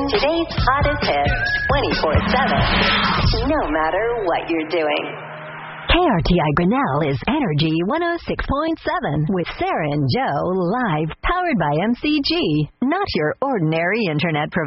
Today's hottest hits 24/7, no matter what you're doing. KRTI Grinnell is Energy 106.7 with Sarah and Joe live, powered by MCG, not your ordinary internet provider.